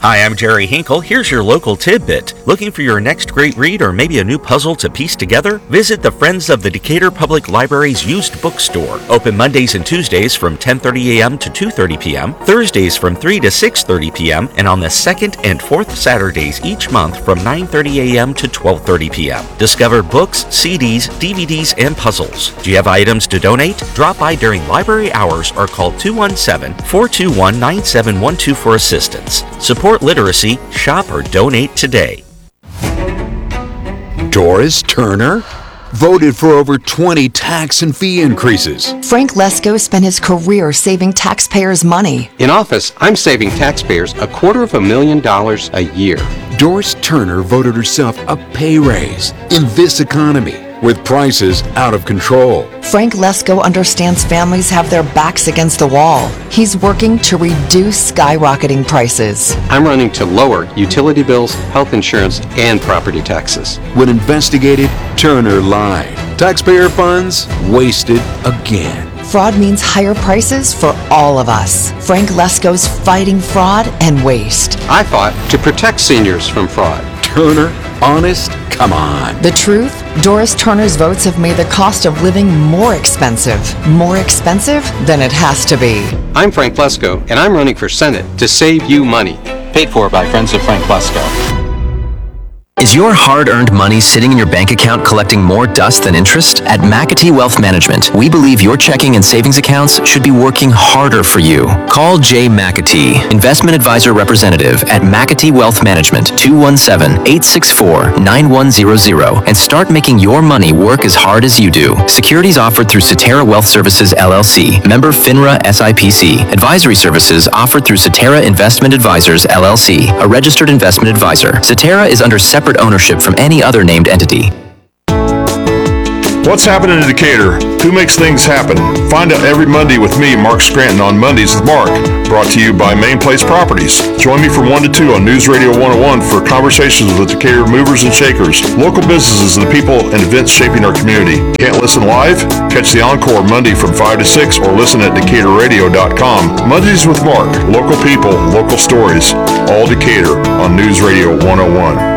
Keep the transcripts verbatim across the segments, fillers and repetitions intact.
Hi, I'm Jerry Hinkle. Here's your local tidbit. Looking for your next great read or maybe a new puzzle to piece together? Visit the Friends of the Decatur Public Library's used bookstore. Open Mondays and Tuesdays from ten thirty a.m. to two thirty p.m., Thursdays from three to six thirty p.m., and on the second and fourth Saturdays each month from nine thirty a.m. to twelve thirty p.m. Discover books, C Ds, D V Ds, and puzzles. Do you have items to donate? Drop by during library hours or call two one seven, four two one, nine seven one two for assistance. Support literacy, shop or donate today. Doris Turner? Voted for over twenty tax and fee increases. Frank Lesko spent his career saving taxpayers' money. In office, I'm saving taxpayers a quarter of a million dollars a year. Doris Turner voted herself a pay raise in this economy with prices out of control. Frank Lesko understands families have their backs against the wall. He's working to reduce skyrocketing prices. I'm running to lower utility bills, health insurance, and property taxes. When investigated, Turner lied. Taxpayer funds wasted again. Fraud means higher prices for all of us. Frank Lesko's fighting fraud and waste. I fought to protect seniors from fraud. Turner, honest? Come on. The truth? Doris Turner's votes have made the cost of living more expensive. More expensive than it has to be. I'm Frank Lesko, and I'm running for Senate to save you money. Paid for by Friends of Frank Lesko. Is your hard-earned money sitting in your bank account collecting more dust than interest? At McAtee Wealth Management, we believe your checking and savings accounts should be working harder for you. Call Jay McAtee, Investment Advisor Representative at McAtee Wealth Management, two one seven, eight six four, nine one zero zero, and start making your money work as hard as you do. Securities offered through Cetera Wealth Services, L L C, member FINRA S I P C. Advisory services offered through Cetera Investment Advisors, L L C, a registered investment advisor. Cetera is under separate ownership from any other named entity. What's happening in Decatur? Who makes things happen? Find out every Monday with me, Mark Scranton, on Mondays with Mark. Brought to you by Main Place Properties. Join me from one to two on News Radio one oh one for conversations with Decatur movers and shakers, local businesses, and the people and events shaping our community. Can't listen live? Catch the encore Monday from five to six or listen at decatur radio dot com. Mondays with Mark. Local people, local stories. All Decatur on News Radio one oh one.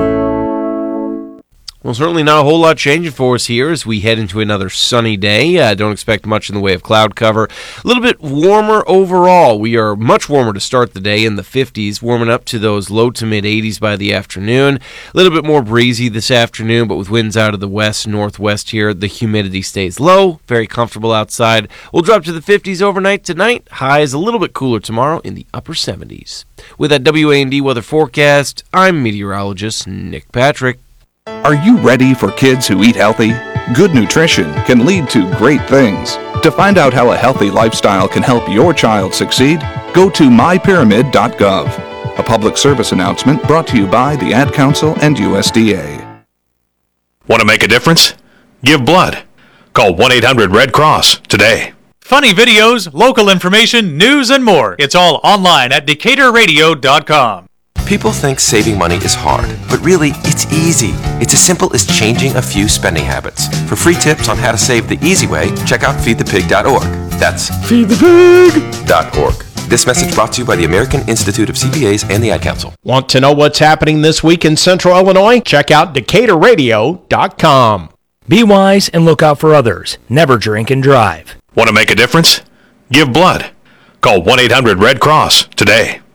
Well, certainly not a whole lot changing for us here as we head into another sunny day. Uh, don't expect much in the way of cloud cover. A little bit warmer overall. We are much warmer to start the day in the fifties, warming up to those low to mid eighties by the afternoon. A little bit more breezy this afternoon, but with winds out of the west, northwest here, the humidity stays low. Very comfortable outside. We'll drop to the fifties overnight tonight. Highs a little bit cooler tomorrow in the upper seventies. With that W A and D weather forecast, I'm meteorologist Nick Patrick. Are you ready for kids who eat healthy? Good nutrition can lead to great things. To find out how a healthy lifestyle can help your child succeed, go to my pyramid dot gov. A public service announcement brought to you by the Ad Council and U S D A. Want to make a difference? Give blood. Call one eight hundred red cross today. Funny videos, local information, news, and more. It's all online at decatur radio dot com. People think saving money is hard, but really, it's easy. It's as simple as changing a few spending habits. For free tips on how to save the easy way, check out feed the pig dot org. That's feed the pig dot org. This message brought to you by the American Institute of C P As and the Ad Council. Want to know what's happening this week in Central Illinois? Check out decatur radio dot com. Be wise and look out for others. Never drink and drive. Want to make a difference? Give blood. Call one eight hundred red cross today.